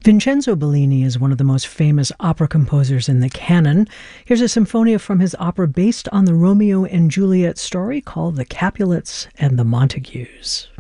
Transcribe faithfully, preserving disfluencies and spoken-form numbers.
Vincenzo Bellini is one of the most famous opera composers in the canon. Here's a symphonia from his opera based on the Romeo and Juliet story called The Capulets and the Montagues.